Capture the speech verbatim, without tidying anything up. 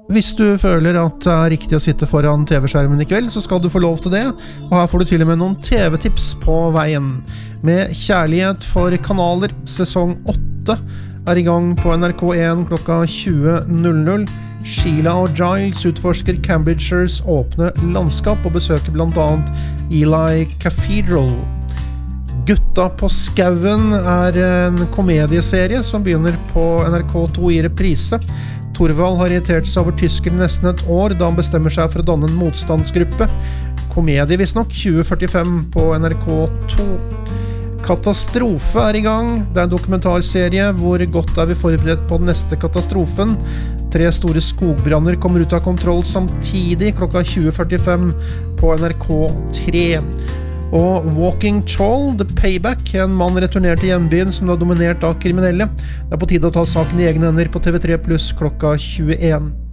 Hvis du føler at det er riktig å sitte foran T V-skjermen i kveld, så skal du få lov til det. Og her får du til og med noen T V-tips på veien. Med Kjærlighet for kanaler, sesong åtte er i gang på N R K én klokka tjue null null. Sheila og Giles utforsker Cambridgeshires åpne landskap og besøker blant annet Ely Cathedral. Gutta på skauen er en komedieserie som begynner på N R K to i reprise. Torvald har irritert seg over tyskeren nesten et år da han bestemmer seg for å danne en motstandsgruppe. Komedie visst nok, tjue førtifem på N R K to. Katastrofe er i gang. Det er en dokumentarserie hvor godt er vi forberedt på den neste katastrofen. Tre store skogbranner kommer ut av kontroll samtidig klokka tjue førtifem på N R K tre. Og Walking Tall, The Payback, en mann returnert til hjembyen som var dominert av kriminelle. Det er på tide å ta saken i egne hender på T V tre pluss klokka tjueen.